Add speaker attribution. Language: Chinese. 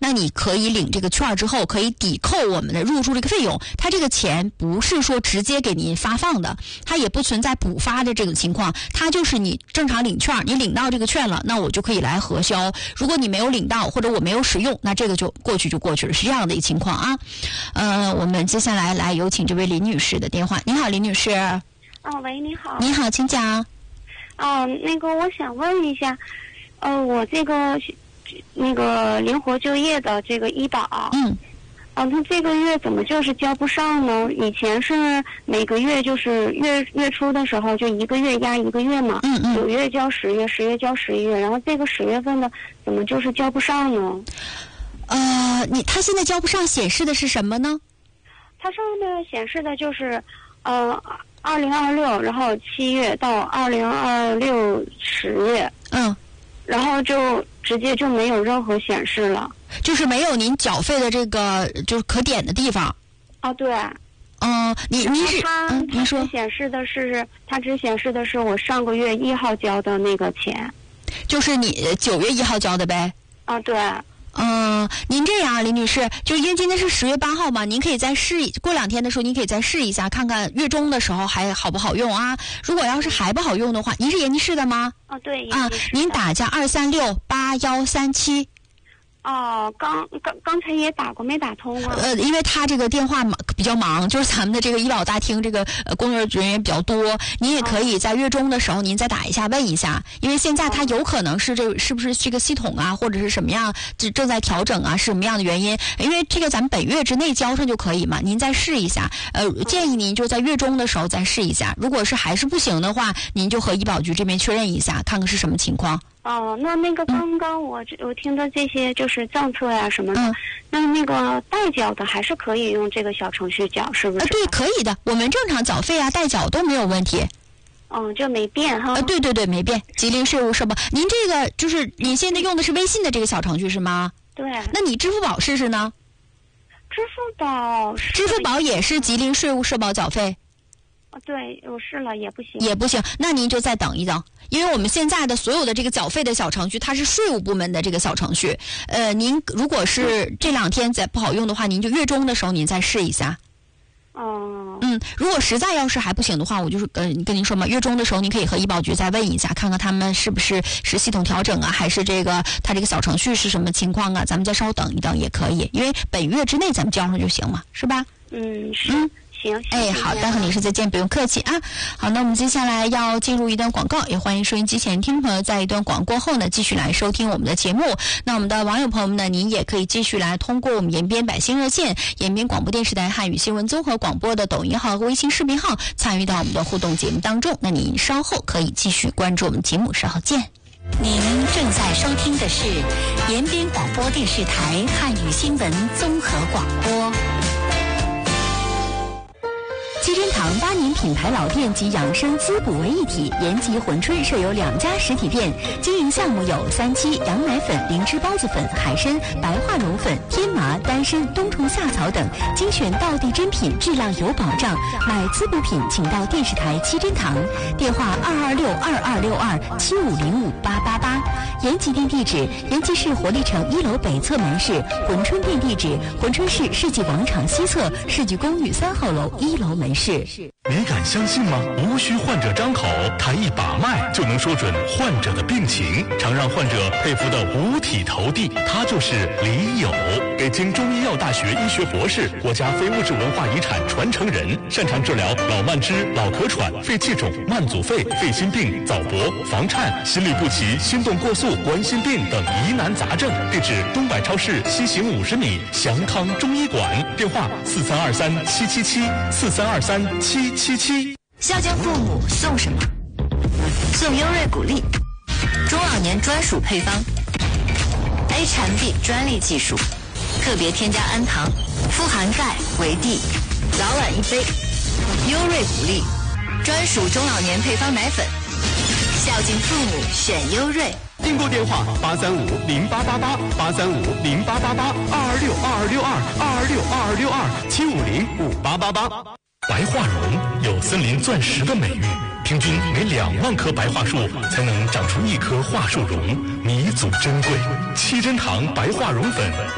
Speaker 1: 那你可以领这个券之后可以抵扣我们的入住这个费用。它这个钱不是说直接给您发放的，它也不存在补发的这种情况，它就是你正常领券，你领到这个券了，那我就可以来核销。如果你没有领到或者我没有使用，那这个就过去了，是这样的一个情况啊。我们接下来有请这位林女士的电话。你好，林女士。
Speaker 2: 喂，你好。
Speaker 1: 你好，请讲。
Speaker 2: 我想问一下，我这个灵活就业的这个医保，他这个月怎么就是交不上呢？以前是每个月就是月初的时候就一个月压一个月嘛，9月交10月，10月交11月，然后这个10月份的怎么就是交不上呢？
Speaker 1: 他现在交不上显示的是什么呢？
Speaker 2: 它上面显示的就是2026，然后7月到2026 10月，然后就直接就没有任何显示了，
Speaker 1: 就是没有您缴费的这个就是可点的地方。
Speaker 2: 对。
Speaker 1: 您是您说它只显示的是我上个月1号交的那个钱， 就是你9月1号交的呗。
Speaker 2: 对。
Speaker 1: 您这样，林女士，就是因为今天是10月8号嘛，您可以再过2天的时候，您可以再试一下，看看月中的时候还好不好用啊。如果要是还不好用的话，您是延吉市的吗？
Speaker 2: 对。
Speaker 1: 您打下2368137。
Speaker 2: 刚才也打过，没打通啊。
Speaker 1: 因为他这个电话比较忙，就是咱们的这个医保大厅这个工作人员比较多，您也可以在月中的时候您再打一下问一下，因为现在他有可能是是不是这个系统啊，或者是什么样正在调整啊，是什么样的原因？因为这个咱们本月之内交上就可以嘛，您再试一下。建议您就在月中的时候再试一下，如果是还是不行的话，您就和医保局这边确认一下，看看是什么情况。
Speaker 2: 那个刚刚我听的这些就是政策呀什么的，那个代缴的还是可以用这个小程序缴，是不是？
Speaker 1: 对，可以的，我们正常缴费啊代缴都没有问题。
Speaker 2: 就没变哈。
Speaker 1: 对，没变。吉林税务社保，您这个就是你现在用的是微信的这个小程序是吗？
Speaker 2: 对。
Speaker 1: 那你支付宝试试呢？支付宝也是吉林税务社保缴费。
Speaker 2: 对，我试了也不行。
Speaker 1: 那您就再等一等，因为我们现在的所有的这个缴费的小程序，它是税务部门的这个小程序。您如果是这2天再不好用的话，您就月中的时候您再试一下。如果实在要是还不行的话，我就是跟您说嘛，月中的时候您可以和医保局再问一下，看看他们是不是系统调整啊，还是它这个小程序是什么情况啊？咱们再稍等一等也可以，因为本月之内咱们交上就行嘛，是吧？
Speaker 2: 是。行，
Speaker 1: 好的，何女士再见，不用客气啊。好，那我们接下来要进入一段广告，也欢迎收音机前听众朋友在一段广告过后呢，继续来收听我们的节目。那我们的网友朋友们呢，您也可以继续来通过我们延边百姓热线、延边广播电视台汉语新闻综合广播的抖音号和微信视频号参与到我们的互动节目当中。那您稍后可以继续关注我们节目，稍后见。
Speaker 3: 您正在收听的是延边广播电视台汉语新闻综合广播。
Speaker 4: 七珍堂8年品牌老店及养生滋补为一体，延吉珲春设有2家实体店，经营项目有3七、羊奶粉、灵芝孢子粉、海参、白化绒粉、天麻、丹参、冬虫夏草等，精选道地珍品，质量有保障。买滋补品请到电视台七珍堂，电话226-2262-7505888。延吉店地址：延吉市活力城1楼北侧门市；珲春店地址：珲春市世纪广场西侧世纪公寓3号楼1楼门市。
Speaker 5: 你敢相信吗？无需患者张口，台一把脉就能说准患者的病情，常让患者佩服的五体投地。他就是李友，北京中医药大学医学博士，国家非物质文化遗产传承人，擅长治疗老慢支、老咳喘、肺气肿、慢阻肺、肺心病、早搏、房颤、心律不齐、心动过速、冠心病等疑难杂症。地址：东百超市西行50米，祥康中医馆。电话：43237774237777。
Speaker 3: 孝敬父母送什么？送优瑞谷粒，中老年专属配方 ，A 产 B 专利技术，特别添加氨糖，富含钙、维 D， 早晚1杯。优瑞谷粒，专属中老年配方奶粉，孝敬父母选优瑞。
Speaker 5: 订购电话：8350888，8350888，2262262，2262262，7505888。白化绒有森林钻石的美誉，平均每2万棵白桦树才能长出1棵桦树茸，弥足珍贵。七珍堂白化绒粉